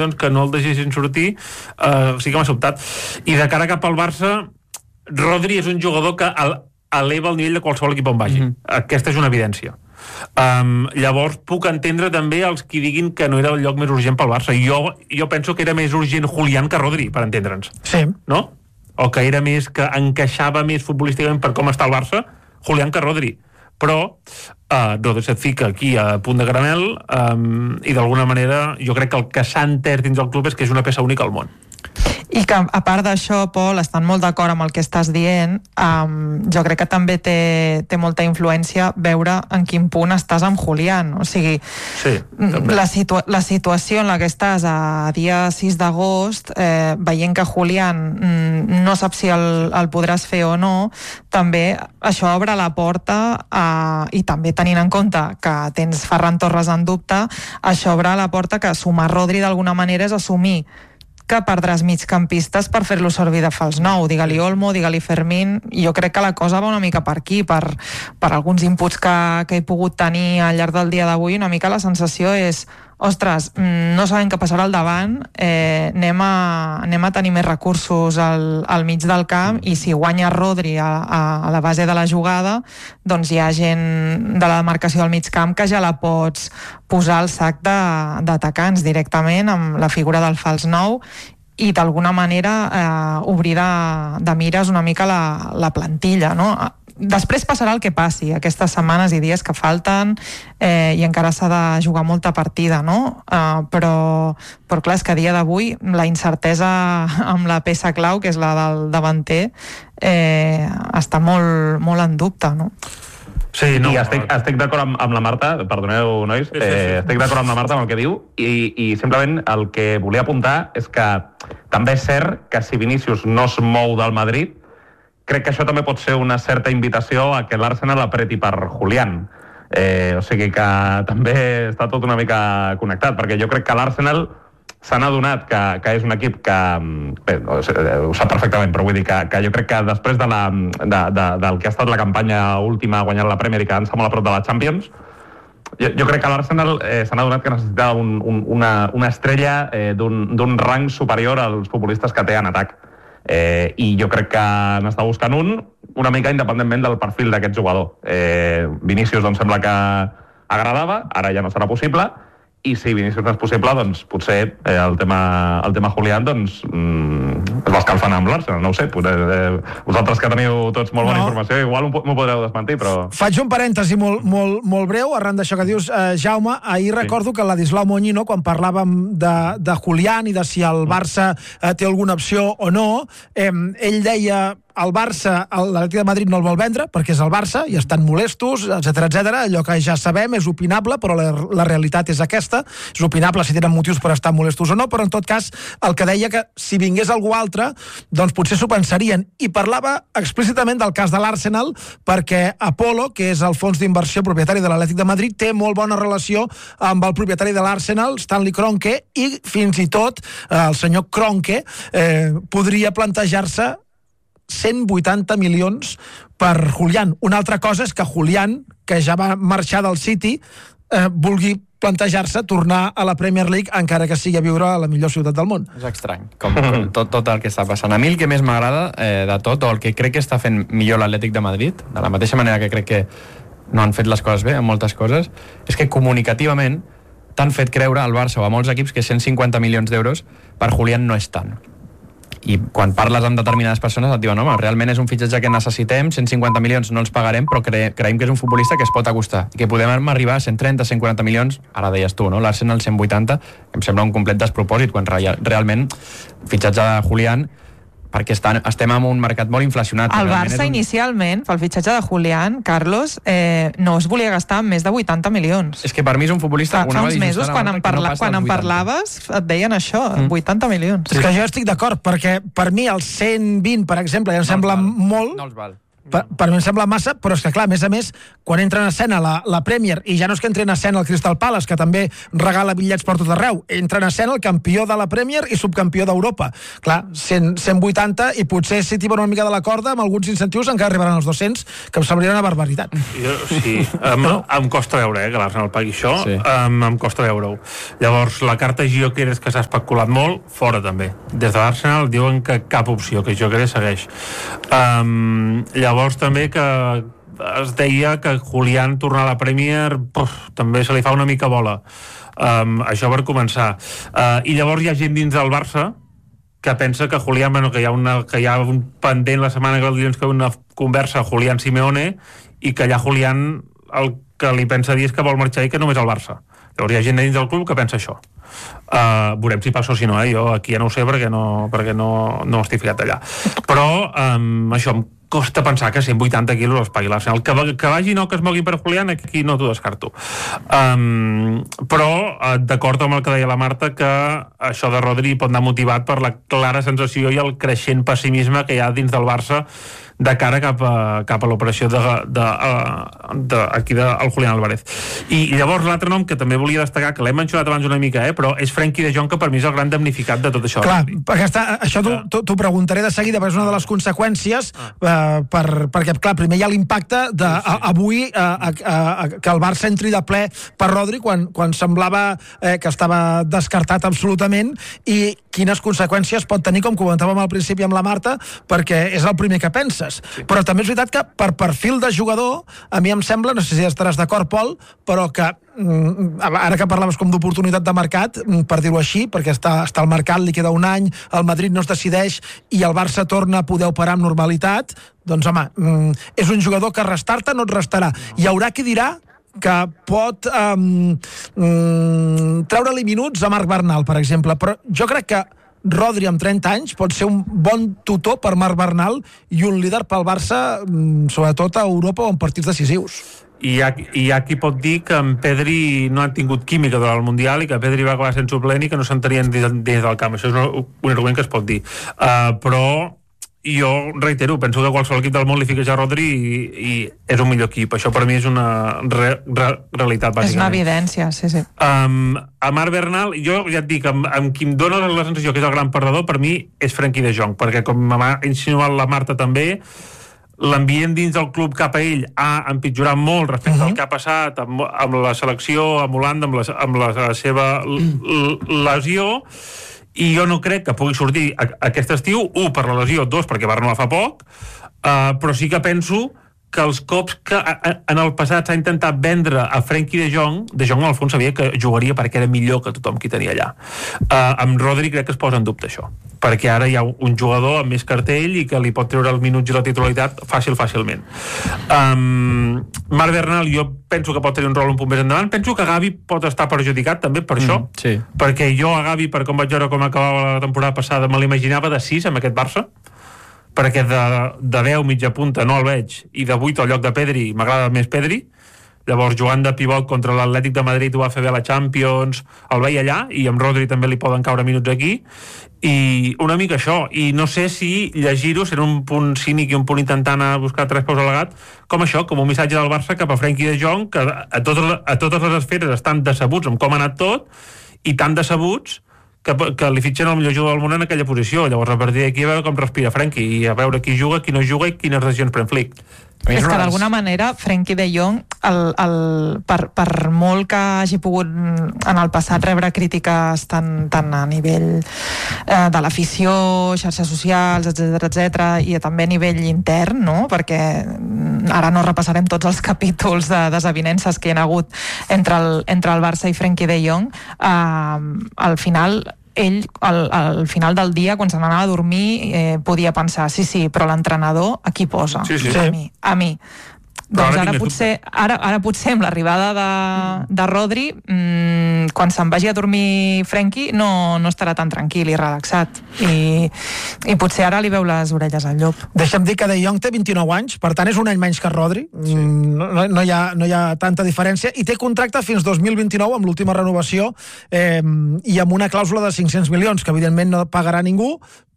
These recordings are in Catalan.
milions, que no el deixessin sortir, sí que m'ha sobtat. I de cara cap al Barça, Rodri és un jugador que eleva el nivell de qualsevol equip on vagi. Aquesta és una evidència. Llavors puc entendre també els qui diguin que no era el lloc més urgent pel Barça. Jo penso que era més urgent Julián que Rodri, per entendre'ns. Sí. No? O que era més, que encaixava més futbolísticament per com està el Barça, Julián que Rodri. Però Rodri se't fica aquí a punt de caramel, i d'alguna manera jo crec que el que s'ha entès dins del club és que és una peça única al món. I que, a part d'això, Pol, estan molt d'acord amb el que estàs dient, jo crec que també té molta influència veure en quin punt estàs amb Julián. O sigui, sí, la situació en la que estàs a dia 6 d'agost, veient que Julián no sap si el podràs fer o no, també això obre la porta i també tenint en compte que tens Ferran Torres en dubte, això obre la porta que sumar Rodri d'alguna manera és assumir que perdràs migcampistes per fer-lo servir de fals nou, digue-li Olmo, digue-li Fermín, i jo crec que la cosa va una mica per aquí, per alguns inputs que he pogut tenir al llarg del dia d'avui. Una mica la sensació és, ostres, no sabem què passarà al davant, anem a tenir més recursos al mig del camp, i si guanya Rodri a la base de la jugada, doncs hi ha gent de la demarcació del mig camp que ja la pots posar al sac d'atacants directament amb la figura del fals nou, i d'alguna manera obrir de mires una mica la plantilla, no? Després passarà el que passi aquestes setmanes i dies que falten, i encara s'ha de jugar molta partida, no? Però clar, és que a dia d'avui la incertesa amb la peça clau, que és la del davanter, està molt, molt en dubte, no? Sí, no, i estic d'acord amb la Marta, perdoneu, nois, estic d'acord amb la Marta amb el que diu, i simplement el que volia apuntar és que també és cert que si Vinícius no es mou del Madrid, crec que això també pot ser una certa invitació a que l'Arsenal apreti per Julián. O sigui que també està tot una mica connectat, perquè jo crec que l'Arsenal s'han adonat que és un equip que... Bé, ho sap perfectament, però vull dir que jo crec que després del que ha estat la campanya última, guanyant la Premier i quedant-se molt a prop de la Champions, jo crec que l'Arsenal s'han adonat que necessitava una estrella d'un rang superior als futbolistes que té en atac. I jo crec que n'està buscant una mica independentment del perfil d'aquest jugador. Vinícius doncs sembla que agradava, ara ja no serà possible, i si Vinícius no és possible, doncs potser el tema Julián doncs es va escalfant amb l'Arsenal, no ho sé, vosaltres que teniu tots molt bona informació igual m'ho podreu desmentir, però... Faig un parèntesi molt breu arran d'això que dius, Jaume. Ahir recordo que Ladislau Moñino, quan parlàvem de Julián i de si el Barça té alguna opció o no, ell deia el Barça, l'Atlètic de Madrid no el vol vendre perquè és el Barça i estan molestos, etc. Allò que ja sabem és opinable, però la realitat és aquesta. És opinable si tenen motius per estar molestos o no, però en tot cas el que deia que si vingués algú altre, doncs potser s'ho pensarien. I parlava explícitament del cas de l'Arsenal perquè Apollo, que és el fons d'inversió propietari de l'Atlètic de Madrid, té molt bona relació amb el propietari de l'Arsenal, Stanley Kroenke, i fins i tot el senyor Kroenke podria plantejar-se 180 milions per Julián. Una altra cosa és que Julián, que ja va marxar del City, vulgui plantejar-se tornar a la Premier League encara que sigui a viure a la millor ciutat del món. És estrany, com tot el que està passant. A mi el que més m'agrada de tot, o el que crec que està fent millor l'Atlètic de Madrid, de la mateixa manera que crec que no han fet les coses bé en moltes coses, és que comunicativament t'han fet creure al Barça o a molts equips que 150 milions d'euros per Julián no és tant. I quan parles amb determinades persones et diuen, home, realment és un fitxatge que necessitem, 150 milions no els pagarem, però creiem que és un futbolista que es pot acostar, que podem arribar a 130, 140 milions, ara deies tu, no? L'Arsenal 180, em sembla un complet despropòsit, quan realment fitxatge de Julián, perquè estem en un mercat molt inflacionat. El Barça inicialment, pel fitxatge de Julián, Carlos, no es volia gastar més de 80 milions. És que per mi és un futbolista... Fa uns mesos, quan en parlaves, et deien això, 80 milions. És que jo estic d'acord, perquè per mi els 120, per exemple, ja em sembla molt... No els val. per mi em sembla massa, però és que clar, a més, quan entra en escena la Premier, i ja no és que entri en escena el Crystal Palace, que també regala bitllets per tot arreu, entra en escena el campió de la Premier i subcampió d'Europa. Clar, 180, i potser si tiba una mica de la corda, amb alguns incentius encara arribaran als 200, que em semblaria una barbaritat. Sí, em costa veure que l'Arsenal pagui això, em costa veure-ho. Llavors, la carta Gyökeres, que s'ha especulat molt, fora també. Des de l'Arsenal diuen que cap opció, que Gyökeres segueix. Llavors també que es deia que Julián tornar a la Premier també se li fa una mica bola. Això per començar. I llavors hi ha gent dins del Barça que pensa que Julián, que hi ha un pendent la setmana que el dilluns, que una conversa a Julián Simeone, i que allà Julián el que li pensa dir és que vol marxar i que només al Barça. Llavors hi ha gent dins del club que pensa això. Veurem si passa o si no, jo aquí ja no ho sé perquè no estic ficat allà. Però això em costa pensar que 180 quilos els pagui l'Arsenal. Que vagi no, que es mogui per Julián, aquí no t'ho descarto. Però d'acord amb el que deia la Marta, que això de Rodri pot anar motivat per la clara sensació i el creixent pessimisme que hi ha dins del Barça de cara cap a l'operació aquí del Julián Álvarez. I llavors l'altre nom que també volia destacar, que l'hem mencionat abans una mica, però és Frenkie de Jong, que per mi és el gran damnificat de tot això. Clar, perquè això t'ho preguntaré de seguida, perquè és una de les conseqüències, perquè, clar, primer hi ha l'impacte d'avui que el Barça entri de ple per Rodri quan semblava que estava descartat absolutament, i quines conseqüències pot tenir, com comentàvem al principi amb la Marta, perquè és el primer que penses. Sí. Però també és veritat que per perfil de jugador, a mi em sembla, no sé si estaràs d'acord, Pol, però que ara que parlaves com d'oportunitat de mercat, per dir-ho així, perquè està al mercat, li queda un any, el Madrid no es decideix i el Barça torna a poder operar amb normalitat, doncs home, és un jugador que restar-te no et restarà. Hi haurà qui dirà que pot treure-li minuts a Marc Bernal, per exemple, però jo crec que Rodri amb 30 anys pot ser un bon tutor per Marc Bernal i un líder pel Barça, sobretot a Europa o en partits decisius. I hi ha qui pot dir que en Pedri no han tingut química durant el Mundial i que Pedri va acabar sent suplent i que no s'entenien des del camp. Això és un argument que es pot dir. Però jo reitero, penso que qualsevol equip del món li fiqueja a Rodri i és un millor equip. Això per mi és una realitat, bàsicament. És una evidència, sí. A Marc Bernal, jo ja et dic, amb qui em dona la sensació que és el gran perdedor, per mi és Frenkie de Jong, perquè com m'ha insinuat la Marta també, l'ambient dins del club cap a ell ha empitjorat molt respecte al que ha passat amb la selecció, amb Holanda, amb la seva lesió, i jo no crec que pugui sortir aquest estiu, 1 per la lesió, 2 perquè va renovar fa poc, però sí que penso que els cops que en el passat s'ha intentat vendre a Frenkie de Jong en el fons sabia que jugaria perquè era millor que tothom qui tenia allà. Amb Rodri crec que es posa en dubte això, perquè ara hi ha un jugador amb més cartell i que li pot treure els minuts i la titularitat fàcilment. Marc Bernal jo penso que pot tenir un rol un punt més endavant. Penso que Gavi pot estar perjudicat també per això, perquè jo a Gavi, per com vaig veure com acabava la temporada passada, me l'imaginava de 6 amb aquest Barça, perquè de 10 mitja punta no el veig, i de 8 al lloc de Pedri m'agrada més Pedri. Llavors jugant de pivot contra l'Atlètic de Madrid ho va fer bé a la Champions, el veia allà, i amb Rodri també li poden caure minuts aquí, i una mica això. I no sé si llegir-ho serà un punt cínic i un punt intentant a buscar 3 peus al gat, com això, com un missatge del Barça cap a Frenkie de Jong, que a totes les esferes estan decebuts amb com ha anat tot, i tan decebuts que li fitxen el millor jugador del món en aquella posició. Llavors a partir d'aquí a veure com respira Frenkie i a veure qui juga, qui no juga i quines decisions pren Flick. És que d'alguna manera Frenkie de Jong per molt que hagi pogut en el passat rebre crítiques tant a nivell de l'afició, xarxes socials, etc, i també a nivell intern, no? Perquè ara no repassarem tots els capítols de desavinences que hi ha hagut entre el Barça i Frenkie de Jong. Al final ell, al final del dia, quan se n'anava a dormir, podia pensar, sí, però l'entrenador a qui posa? Sí. A mi. Doncs ara potser amb l'arribada de Rodri, quan se'n vagi a dormir Frenkie no estarà tan tranquil i relaxat, i potser ara li veu les orelles al llop. Deixa'm dir que De Jong té 29 anys, per tant és un any menys que Rodri. No hi ha tanta diferència, i té contracte fins 2029 amb l'última renovació, i amb una clàusula de 500 milions que evidentment no pagarà ningú,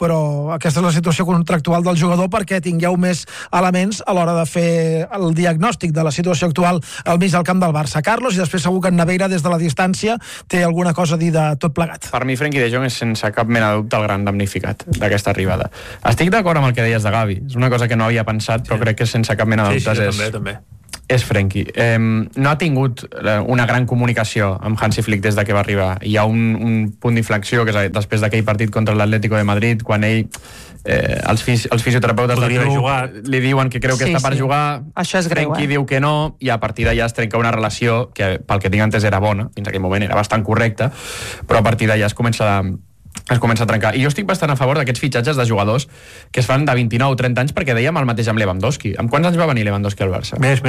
però aquesta és la situació contractual del jugador perquè tingueu més elements a l'hora de fer el diagnòstic de la situació actual al mig del camp del Barça. Carlos, i després segur que en Naveira des de la distància té alguna cosa a dir de tot plegat. Per mi Frenkie de Jong és sense cap mena de dubte el gran damnificat d'aquesta arribada. Estic d'acord amb el que deies de Gavi, és una cosa que no havia pensat, però crec que sense cap mena de dubtes també. És Frenkie. No ha tingut una gran comunicació amb Hansi Flick des de que va arribar. Hi ha un punt d'inflexió que és després d'aquell partit contra l'Atlético de Madrid, quan ell els fisioterapeutes del club li diuen que creu que està per jugar. Això és greu, Frenkie diu que no, i a partir d'allà es trenca una relació que, pel que tinc entès, era bona, fins aquell moment era bastant correcta, però a partir d'allà es comença a trencar. I jo estic bastant a favor d'aquests fitxatges de jugadors que es fan de 29 o 30 anys, perquè dèiem el mateix amb Lewandowski. Amb quants anys va venir Lewandowski al Barça? Més.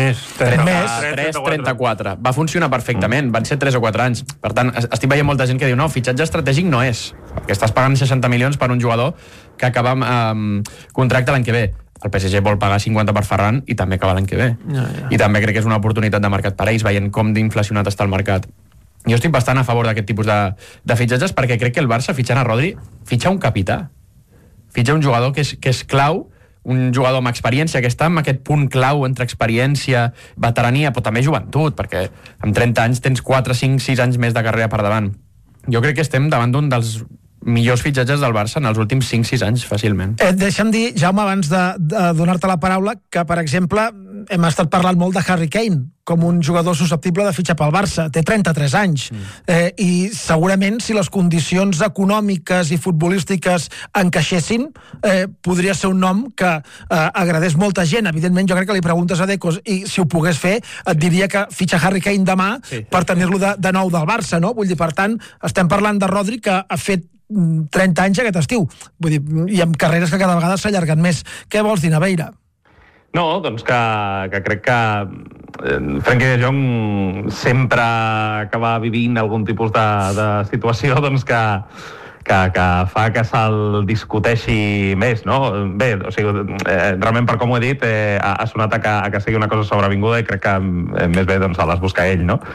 34. Va funcionar perfectament, van ser 3 o 4 anys. Per tant, estic veient molta gent que diu no, fitxatge estratègic no és, perquè estàs pagant 60 milions per un jugador que acaba amb contracte l'any que ve. El PSG vol pagar 50 per Ferran i també acaba l'any que ve. I també crec que és una oportunitat de mercat per ells, veient com d'inflacionat està el mercat. Jo estic bastant a favor d'aquest tipus de fitxatges, perquè crec que el Barça, fitxant a Rodri, fitxa un capità. Fitxa un jugador que és clau, un jugador amb experiència, que està en aquest punt clau entre experiència, veterania, però també joventut, perquè amb 30 anys tens 4, 5, 6 anys més de carrera per davant. Jo crec que estem davant d'un dels millors fitxatges del Barça en els últims 5-6 anys, fàcilment. Deixa'm dir, Jaume, abans de donar-te la paraula, que, per exemple, hem estat parlant molt de Harry Kane com un jugador susceptible de fitxar pel Barça. Té 33 anys. I segurament, si les condicions econòmiques i futbolístiques encaixessin, podria ser un nom que agradés molta gent. Evidentment, jo crec que li preguntes a Decos i si ho pogués fer, et diria que fitxa Harry Kane demà per tenir-lo de nou del Barça, no? Vull dir, per tant, estem parlant de Rodri, que ha fet 30 anys aquest estiu. Vull dir, i amb carreres que cada vegada s'allarguen més. Què vols dir, Naveira? No, doncs que crec que Frenkie de Jong sempre acaba vivint algun tipus de situació doncs que fa que se'l discuteixi més, no? Bé, o sigui, realment per com ho he dit ha sonat a que sigui una cosa sobrevinguda i crec que més bé doncs se les busca ell, no?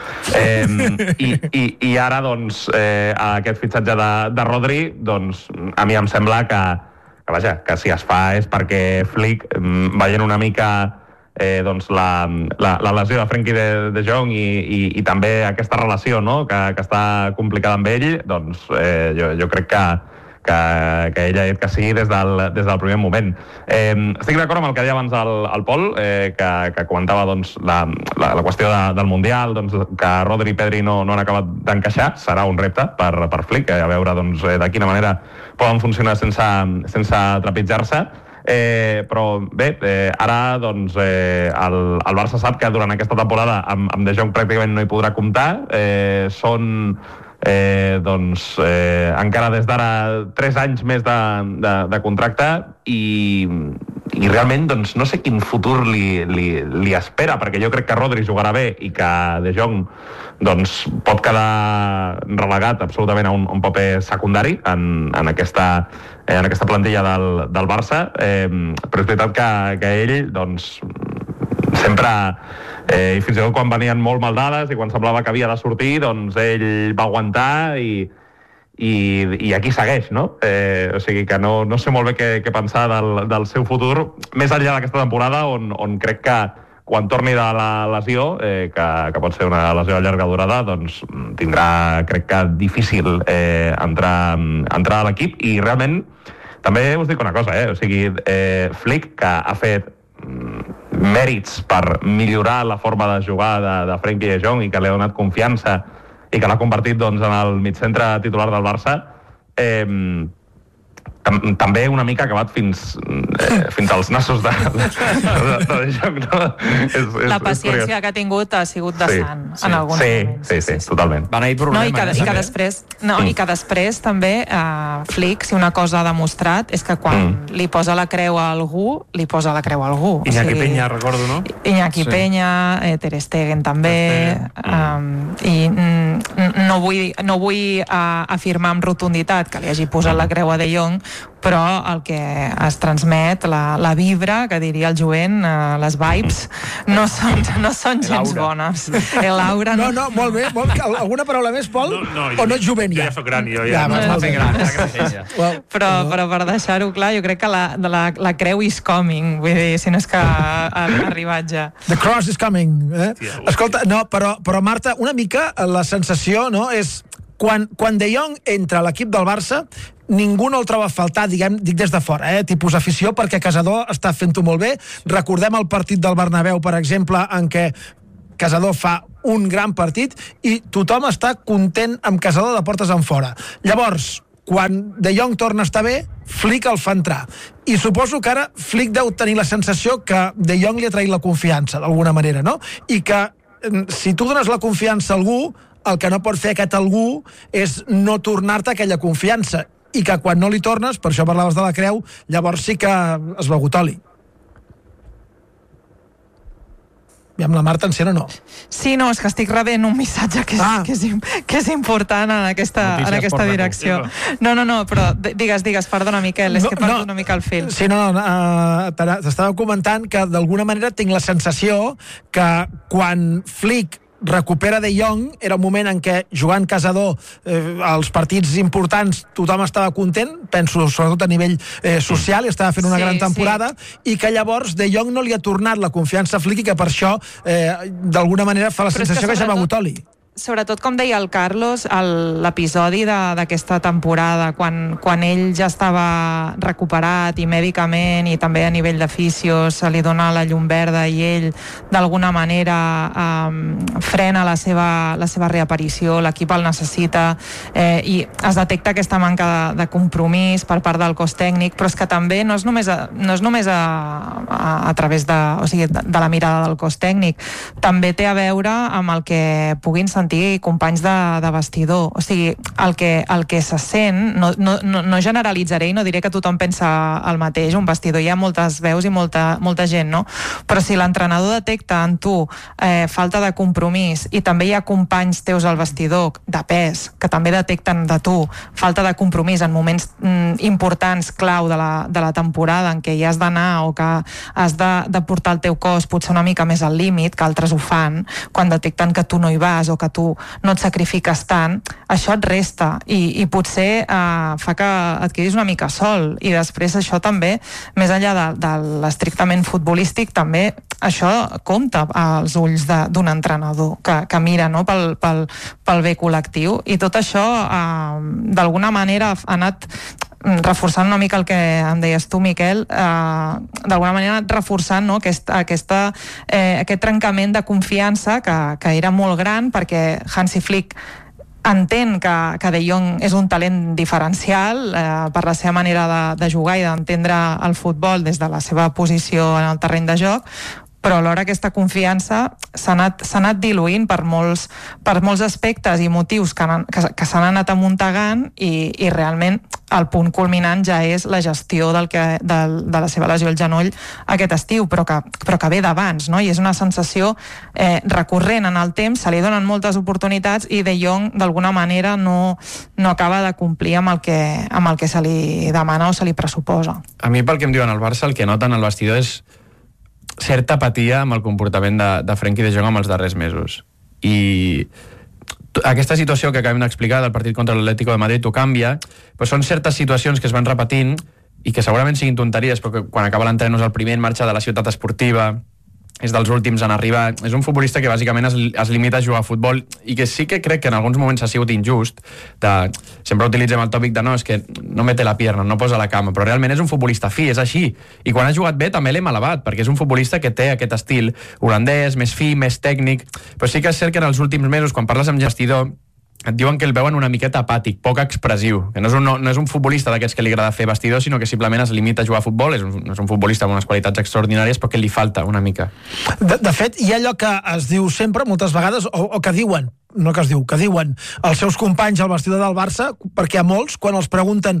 I ara doncs aquest fitxatge de Rodri doncs a mi em sembla que si es fa és perquè Flick, veient una mica doncs la lesió de Frenkie de Jong i també aquesta relació, no? que està complicada amb ell, doncs jo crec que ell ha dit que sí des del primer moment. Estic d'acord amb el que deia abans el Pol, que comentava doncs, la qüestió del Mundial, doncs, que Rodri i Pedri no han acabat d'encaixar. Serà un repte per Flick, a veure doncs, de quina manera poden funcionar sense trepitjar-se. Però bé, ara doncs, el Barça sap que durant aquesta temporada amb De Jong pràcticament no hi podrà comptar. Són encara des d'ara 3 anys més de contracte i realment doncs, no sé quin futur li espera, perquè jo crec que Rodri jugarà bé i que De Jong doncs, pot quedar relegat absolutament a un paper secundari en aquesta plantilla del Barça, però és veritat que ell doncs, sempre i fins i tot quan venien molt mal dades i quan semblava que havia de sortir, doncs ell va aguantar i aquí segueix, no? O sigui que no sé molt bé què pensar del seu futur, més enllà d'aquesta temporada on crec que quan torni de la lesió, que pot ser una lesió de llarga durada, doncs tindrà, crec que, difícil entrar a l'equip. I realment, també us dic una cosa, o sigui, Flick, que ha fet mèrits per millorar la forma de jugar de Frenkie de Jong i que li ha donat confiança i que l'ha convertit doncs, en el migcentre titular del Barça, també una mica acabat fins als nassos de joc, no? La paciència que ha tingut ha sigut de sant en alguns moments. Sí, totalment. Van haver problemes. I que després també Flick, si una cosa ha demostrat, és que quan li posa la creu a algú, li posa la creu a algú. Iñaki Peña, recordo, no? Iñaki Peña, Ter Stegen també, i no vull afirmar amb rotunditat que li hagi posat la creu a De Jong Jong, però el que es transmet, la vibra, que diria el Jovent, les vibes, no són gens bones. L'aura... No, molt bé. Alguna paraula més, Pol? O no ets jovent, ja? Jo ja soc gran, jo ja. M'ha fet gran. Però per deixar-ho clar, jo crec que la creu is coming, vull dir, si no és que ha arribat ja. The cross is coming. Escolta, no, però Marta, una mica la sensació, no, és quan De Jong entra a l'equip del Barça, ningú no el troba a faltar, dic des de fora, tipus afició, perquè Casador està fent-ho molt bé. Recordem el partit del Bernabéu, per exemple, en què Casador fa un gran partit i tothom està content amb Casador de portes enfora. Llavors, quan De Jong torna a estar bé, Flick el fa entrar. I suposo que ara Flick deu tenir la sensació que De Jong li ha traït la confiança, d'alguna manera, no? I que si tu dones la confiança a algú, el que no pot fer aquest algú és no tornar-te aquella confiança. I que quan no li tornes, per això parlaves de la creu, llavors sí que es begut oli. I amb la Marta encén o no? Sí, no, és que estic rebent un missatge que és important en aquesta direcció. No, però digues, perdona, Miquel, és que perdo una mica el fil. Sí, t'estava comentant que d'alguna manera tinc la sensació que quan Flick recupera De Jong, era un moment en què jugant Casador als partits importants tothom estava content, penso sobretot a nivell social, i estava fent una gran temporada, i que llavors De Jong no li ha tornat la confiança a Flick i que per això d'alguna manera fa la sensació que ja ha begut oli. Sobretot, com deia el Carlos, l'episodi d'aquesta temporada, quan ell ja estava recuperat i mèdicament i també a nivell de fisios se li dona la llum verda i ell d'alguna manera frena la seva reaparició, l'equip el necessita i es detecta aquesta manca de compromís per part del cos tècnic, però és que també no és només a través de la mirada del cos tècnic, també té a veure amb el que puguin sentir companys de vestidor. O sigui, el que se sent, no generalitzaré i no diré que tothom pensa el mateix, un vestidor hi ha moltes veus i molta gent, no? Però si l'entrenador detecta en tu falta de compromís i també hi ha companys teus al vestidor de pes que també detecten de tu falta de compromís en moments importants, clau de la temporada en què hi has d'anar o que has de portar el teu cos potser una mica més al límit, que altres ho fan, quan detecten que tu no hi vas o que tu no et sacrifiques tant, això et resta i potser fa que et quedis una mica sol, i després això també, més enllà de l'estrictament futbolístic, també això compta als ulls d'un entrenador que mira, no, pel bé col·lectiu, i tot això d'alguna manera ha anat reforçant una mica el que em deies tu, Miquel, d'alguna manera reforçant, no, aquest trencament de confiança que era molt gran, perquè Hansi Flick entén que De Jong és un talent diferencial per la seva manera de jugar i d'entendre el futbol des de la seva posició en el terreny de joc, però alhora aquesta confiança s'ha anat diluint per molts aspectes i motius que s'han anat amuntegant i realment el punt culminant ja és la gestió de la seva lesió al genoll aquest estiu, però que ve d'abans, no? I és una sensació recurrent en el temps, se li donen moltes oportunitats i De Jong d'alguna manera no acaba de complir amb el que se li demana o se li pressuposa. A mi, pel que em diuen al Barça, el que noten al vestidor és certa apatia amb el comportament de Frenkie de Jong amb els darrers mesos. I aquesta situació que acabem d'explicar del partit contra l'Atlético de Madrid ho canvia, però són certes situacions que es van repetint i que segurament siguin tonteries, però que quan acaba l'entrenament no és el primer en marxa de la ciutat esportiva, és dels últims en arribar, és un futbolista que bàsicament es limita a jugar a futbol i que sí que crec que en alguns moments ha sigut injust, sempre utilitzem el tòpic de no, és que no mete la pierna, no posa la cama, però realment és un futbolista fi, és així, i quan ha jugat bé també l'hem elevat, perquè és un futbolista que té aquest estil holandès, més fi, més tècnic, però sí que és cert que en els últims mesos, quan parles amb gestidor, et diuen que el veuen una miqueta apàtic, poc expressiu, que no és un futbolista d'aquests que li agrada fer vestidor, sinó que simplement es limita a jugar a futbol, és un futbolista amb unes qualitats extraordinàries, però que li falta una mica. De fet, hi ha allò que es diu sempre, moltes vegades, o que diuen, no que es diu, que diuen els seus companys al vestidor del Barça, perquè a molts, quan els pregunten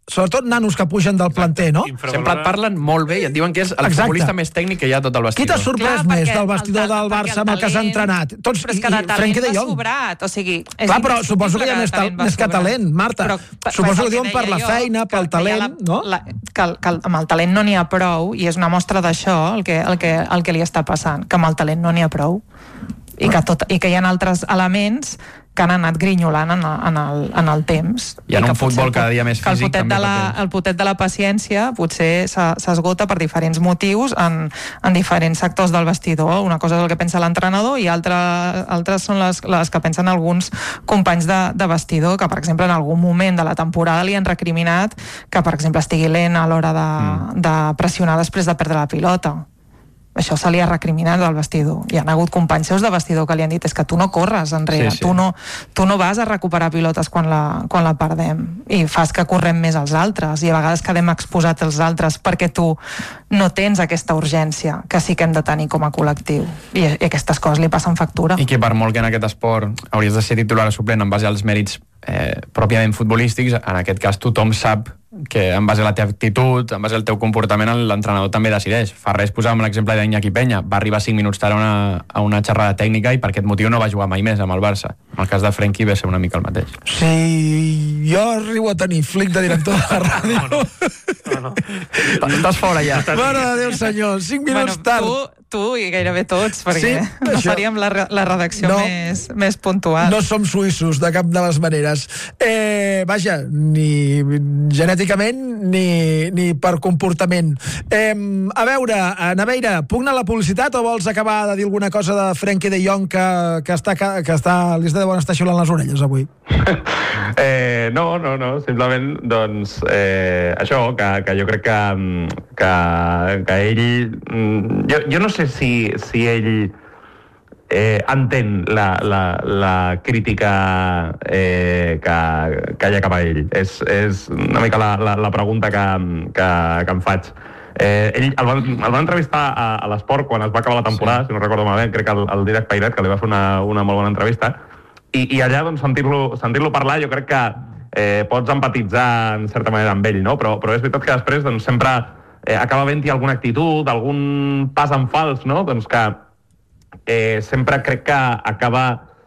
sobretot nanos que pugen del planter, no? Sempre et parlen molt bé i et diuen que és el futbolista més tècnic que hi ha tot el vestidor. Qui t'ha sorprès més del vestidor del Barça amb el que s'ha entrenat? Tots, però és que de talent va sobrat, o sigui... Clar, però suposo que hi ha més que talent, Marta. Suposo que diuen per la feina, pel talent, no? Que amb el talent no n'hi ha prou, i és una mostra d'això el que li està passant, que amb el talent no n'hi ha prou. I que hi ha altres elements que han anat grinyolant en el temps. I en un futbol cada dia més físic. El potet de la paciència potser s'esgota per diferents motius en diferents sectors del vestidor. Una cosa és el que pensa l'entrenador i altres són les que pensen alguns companys de vestidor, que per exemple en algun moment de la temporada li han recriminat que per exemple estigui lent a l'hora de pressionar després de perdre la pilota. Això se li ha recriminat al vestidor. Hi ha hagut companys seus de vestidor que li han dit és que tu no corres enrere, sí. Tu no vas a recuperar pilotes quan la perdem i fas que correm més els altres i a vegades quedem exposats als altres perquè tu no tens aquesta urgència que sí que hem de tenir com a col·lectiu i aquestes coses li passen factura. I que per molt que en aquest esport hauries de ser titular o suplent en base als mèrits pròpiament futbolístics, en aquest cas tothom sap que en base a la teva actitud, en base al teu comportament, l'entrenador també decideix. Fa res posàvem l'exemple d'Iñaki Peña, va arribar 5 minuts tard a una xerrada tècnica i per aquest motiu no va jugar mai més amb el Barça. En el cas de Frenkie va ser una mica el mateix. Sí, jo arribo a tenir flic de director de la ràdio. No. Estàs fora ja. Mare de Déu, senyor, 5 minuts tard. Tu i gairebé tots, perquè no faríem la redacció més puntual. No som suïssos, de cap de les maneres. Vaja, ni genèticament ni per comportament. A veure, Naveira, puc anar a la publicitat o vols acabar de dir alguna cosa de Frenkie de Jong que li deuen estar xiulant les orelles avui? No, simplement doncs això, que jo crec que ell jo no sé si ell entén la crítica que hi ha cap a ell. És una mica la pregunta que em faig. Ell el van entrevistar a l'Esport quan es va acabar la temporada, si no recordo malament, crec que el Dídac Pairet, que li va fer una molt bona entrevista, i allà doncs, sentir-lo parlar jo crec que pots empatitzar en certa manera amb ell, no? Però és veritat que després doncs, sempre acaba havent-hi alguna actitud, algun pas en fals, no? Doncs que sempre crec que acaba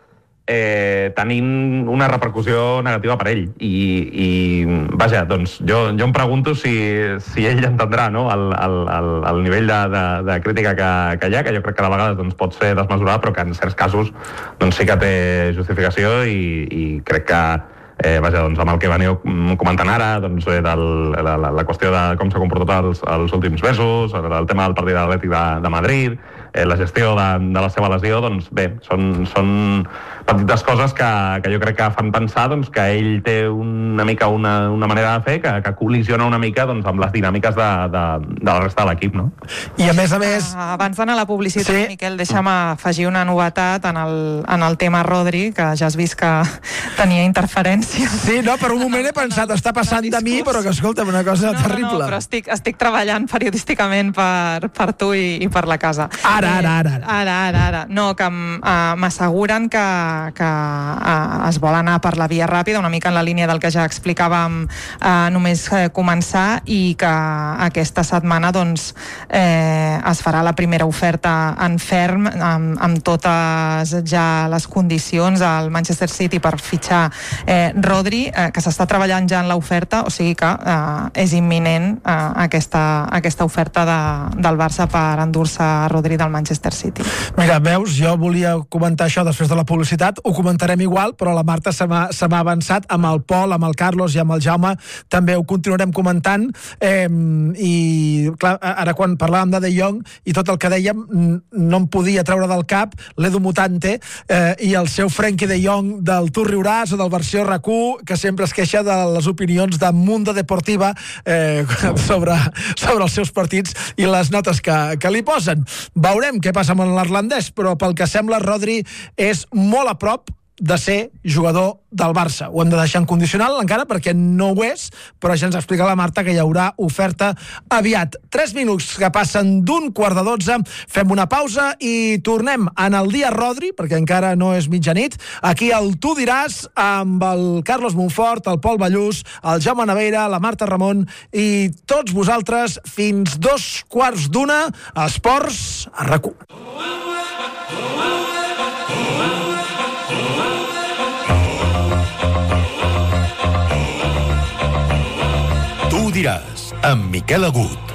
tenint una repercussió negativa per ell. I vaja, doncs jo em pregunto si ell entendrà, no? el nivell de crítica que hi ha, que jo crec que de vegades doncs, pot ser desmesurat, però que en certs casos doncs, sí que té justificació i crec que vaja, doncs, amb el que veniu comentant ara, doncs, la qüestió de com s'ha comportat els últims mesos, el tema del partit de l'Atlètic de Madrid, la gestió de la seva lesió, doncs bé, són petites coses que jo crec que fan pensar doncs, que ell té una mica una manera de fer que col·lisiona una mica doncs, amb les dinàmiques de la resta de l'equip, no? I a més... Abans d'anar a la publicitat, Miquel, deixa'm afegir una novetat en el tema Rodri, que ja has vist que tenia interferència. Sí, no, per un moment he pensat, està passant de mi, però que escolta'm, una cosa terrible. No, però estic treballant periodísticament per tu i per la casa. Ara. No, que m'asseguren que es vol anar per la via ràpida, una mica en la línia del que ja explicàvem només començar, i que aquesta setmana doncs, es farà la primera oferta en ferm amb totes ja les condicions al Manchester City per fitxar Rodri, que s'està treballant ja en l'oferta, o sigui que és imminent aquesta oferta del Barça per endur-se Rodri del Manchester City. Mira, veus, jo volia comentar això després de la publicitat, ho comentarem igual, però la Marta se m'ha avançat, amb el Pol, amb el Carlos i amb el Jaume també ho continuarem comentant, i clar, ara quan parlàvem de Jong i tot el que dèiem, no em podia treure del cap l'Edu Mutante i el seu Frenkie de Jong del Tu riuràs o del versió RAC1, que sempre es queixa de les opinions de Mundo Deportiva sobre els seus partits i les notes que li posen. Veurem què passa amb l'irlandès, però pel que sembla Rodri és molt a prop de ser jugador del Barça. Ho hem de deixar en condicional encara perquè no ho és, però ja ens explica la Marta que hi haurà oferta aviat. 3 minuts que passen d'un 11:15, fem una pausa i tornem en el dia Rodri, perquè encara no és mitjanit, aquí al Tu diràs amb el Carlos Monfort, el Pol Ballús, el Jaume Naveira, la Marta Ramon i tots vosaltres fins 2:15, Esports a RAC1. Tu diràs, amb Miquel Agut.